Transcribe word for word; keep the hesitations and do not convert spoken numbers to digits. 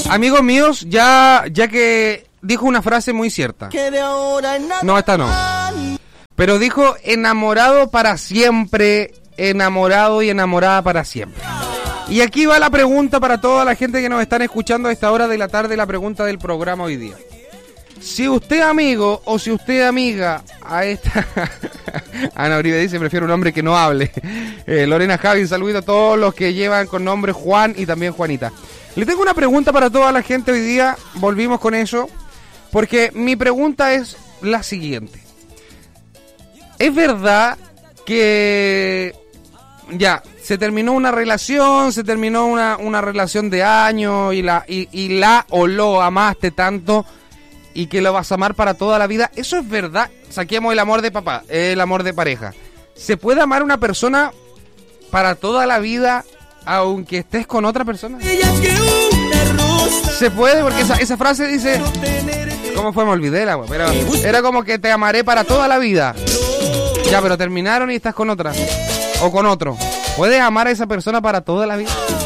Amigos míos, ya, ya que dijo una frase muy cierta. No, esta no. Pero dijo enamorado para siempre, enamorado y enamorada para siempre. Y aquí va la pregunta para toda la gente que nos están escuchando a esta hora de la tarde, la pregunta del programa hoy día. Si usted amigo o si usted amiga a esta... Ana Uribe dice, prefiero un hombre que no hable. Eh, Lorena Javi, un saludo a todos los que llevan con nombre Juan y también Juanita. Le tengo una pregunta para toda la gente hoy día, volvimos con eso, porque mi pregunta es la siguiente. ¿Es verdad que ya se terminó una relación, se terminó una, una relación de años y la, y, y la o lo amaste tanto y que lo vas a amar para toda la vida? ¿Eso es verdad? Saquemos el amor de papá, el amor de pareja. ¿Se puede amar a una persona para toda la vida aunque estés con otra persona? Se puede, porque esa, esa frase dice... ¿Cómo fue? Me olvidé la pero era como que te amaré para toda la vida. Ya, pero terminaron y estás con otra. O con otro. ¿Puedes amar a esa persona para toda la vida?